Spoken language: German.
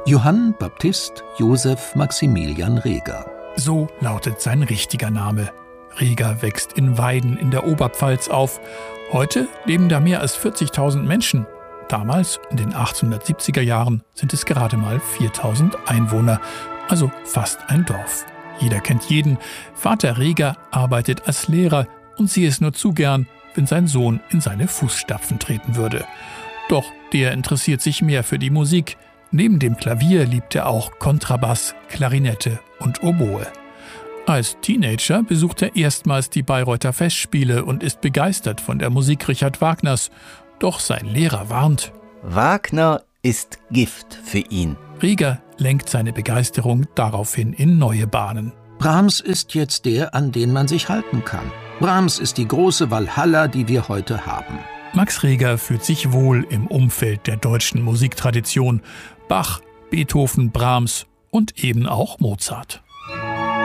Johann Baptist Joseph Maximilian Reger. So lautet sein richtiger Name. Reger wächst in Weiden in der Oberpfalz auf. Heute leben da mehr als 40.000 Menschen. Damals, in den 1870er Jahren, sind es gerade mal 4.000 Einwohner, also fast ein Dorf. Jeder kennt jeden. Vater Reger arbeitet als Lehrer und sähe es nur zu gern, wenn sein Sohn in seine Fußstapfen treten würde. Doch der interessiert sich mehr für die Musik. Neben dem Klavier liebt er auch Kontrabass, Klarinette und Oboe. Als Teenager besucht er erstmals die Bayreuther Festspiele und ist begeistert von der Musik Richard Wagners. Doch sein Lehrer warnt: Wagner ist Gift für ihn. Reger lenkt seine Begeisterung daraufhin in neue Bahnen. Brahms ist jetzt der, an den man sich halten kann. Brahms ist die große Walhalla, die wir heute haben. Max Reger fühlt sich wohl im Umfeld der deutschen Musiktradition. Bach, Beethoven, Brahms und eben auch Mozart.